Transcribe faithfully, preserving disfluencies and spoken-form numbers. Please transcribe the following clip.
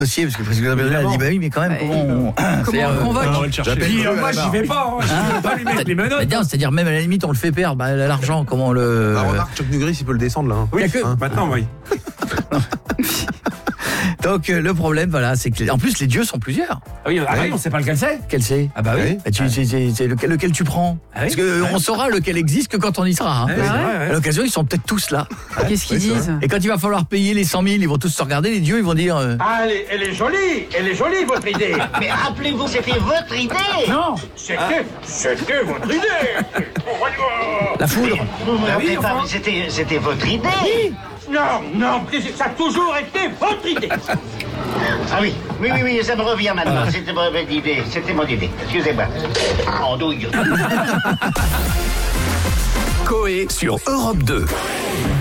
dossier parce que parce que elle dit bah oui mais quand même Ouais. comment on, Comment on convoque On va le chercher. Puis, euh, moi, j'y vais pas. Hein. Je vais pas lui mettre les menottes. C'est-à-dire, c'est-à-dire même à la limite on le fait perdre bah, l'argent comment on le Ah, remarque, Chuck Norris, il peut le descendre là. hein. Oui, y a que- hein, maintenant, oui. donc euh, le problème voilà c'est que en plus les dieux sont plusieurs. Ah oui, ah oui, on sait pas lequel c'est. Quel c'est? Ah bah oui. Oui. Bah, tu, c'est, c'est, c'est lequel, lequel tu prends Ah oui. parce que on saura lequel existe que quand on y sera hein. Ouais, c'est vrai, À ouais. l'occasion ils sont peut-être tous là Qu'est-ce qu'ils Oui, c'est disent? et quand il va falloir payer les cent mille ils vont tous se regarder les dieux ils vont dire euh, Ah, elle est, elle est jolie, elle est jolie, votre idée. Mais rappelez-vous, c'était votre idée. Non, c'était, c'était votre idée. la foudre. Vous me Ah oui, rappelez pas, enfin. mais c'était, c'était votre idée. Non, non, ça a toujours été votre idée. Ah oui, oui, oui, oui, ça me revient maintenant. C'était votre idée, c'était mon idée. Excusez-moi. Andouille. Coé sur Europe deux.